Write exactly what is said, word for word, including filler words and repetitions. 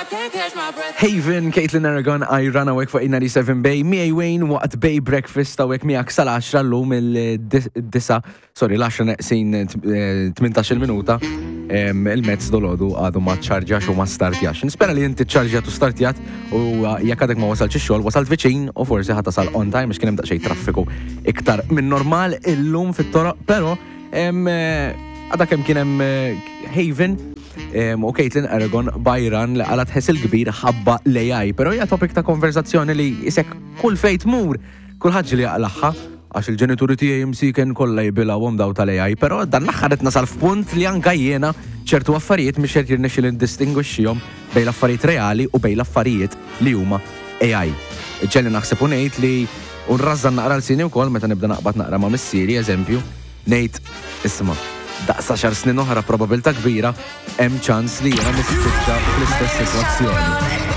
Haven, Caitlin Aragon, I run awek fuq ninety-seven Bay, miej Wayne waqt Bay Breakfast awek miegħek sal-10 llum il-disa, sorry, l-10 neqsin tmintax minuta. Il-mezz dolodu għadu ma ċarġax u ma startjax. Nispera li inti ċarġjat u startjat u jekk għadek ma wasalx ix-xogħol, wasalt viċin u forsi ħadd tasal on time biex kien hemm daqsxejn traffiku iktar minn normal illum fit-toroq, però għadha kemm kien hemm Haven u Caitlin Aragon bajran li għalat ħessil kbir ħabba l-A I, pero hija topik ta' konverzazzjoni li isek kull fejt mur, kull ħaġa li għalaħħa, għax il-ġenituri tiegħi msiken kollha jbilgħuhom daw tal-A I, però dan l-aħħar qed nasal f'punt li anke jiena ċertu affarijiet mhix qed jirnexxi li ndistinguixxihom bejn l-affarijiet reali u bejn l-affarijiet li huma A I. Ġelli naħseb u ngħid li u nrażżan naqra l-sini wkoll meta nibda naqbad naqra ma' missieri eżempju, ngħid isma' daqsa xar snin oħra probabilta kbira hemm ċans li jiena nispiċċa fl-istess sitwazzjoni.